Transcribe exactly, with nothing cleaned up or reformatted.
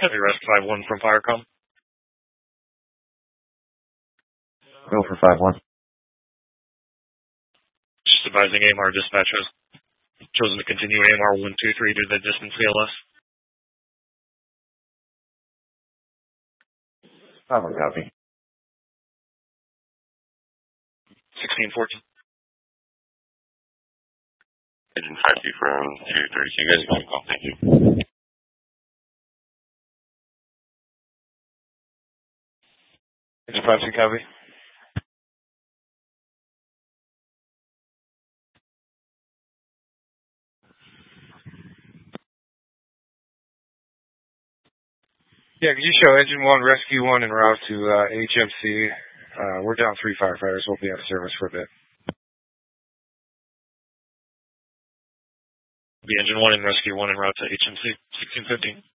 Heavy Rest five one from Firecom. Go for five one. Just advising A M R dispatch has chosen to continue A M R one two three due to the distance C L S. five one copy. sixteen fourteen. Engine five two from two thirty-two, guys, going to call, thank you. Engine five two, copy. Yeah, could you show Engine one, Rescue one, en route to uh, H M C? Uh, we're down three firefighters. We'll be out of service for a bit. The Engine one and Rescue one en route to H M C, sixteen fifteen.